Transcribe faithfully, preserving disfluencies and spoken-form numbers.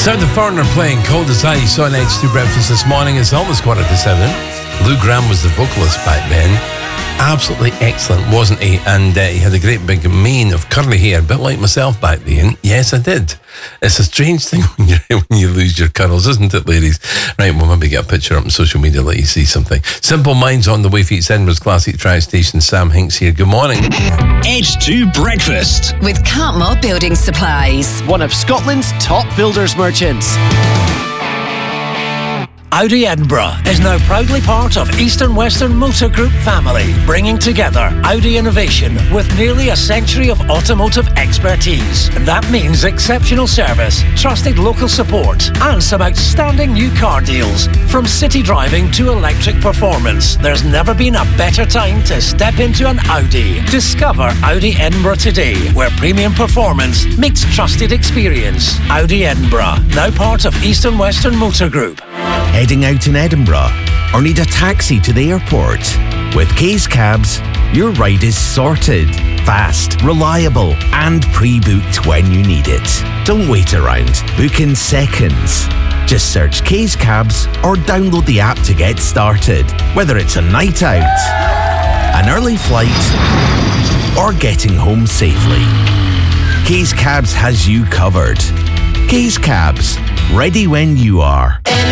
Sound of Foreigner playing Cold as Ice on H two Breakfast this morning. It's almost quarter to seven. Lou Gramm was the vocalist back then. Absolutely excellent, wasn't he? And uh, he had a great big mane of curly hair, a bit like myself back then. Yes, I did. It's a strange thing when you when you lose your curls, isn't it, ladies? Right, we'll maybe get a picture up on social media, let you see something. Simple Minds on the way for Edinburgh's classic track station. Sam Hinks here. Good morning. H two Breakfast with Cartmore Building Supplies, one of Scotland's top builders merchants. Audi Edinburgh is now proudly part of Eastern Western Motor Group family, bringing together Audi innovation with nearly a century of automotive expertise. And that means exceptional service, trusted local support, and some outstanding new car deals. From city driving to electric performance, there's never been a better time to step into an Audi. Discover Audi Edinburgh today, where premium performance meets trusted experience. Audi Edinburgh, now part of Eastern Western Motor Group. Heading out in Edinburgh or need a taxi to the airport? With Kay's Cabs, your ride is sorted, fast, reliable and pre-booked when you need it. Don't wait around, book in seconds. Just search Kay's Cabs or download the app to get started. Whether it's a night out, an early flight or getting home safely, Kay's Cabs has you covered. Kay's Cabs, ready when you are.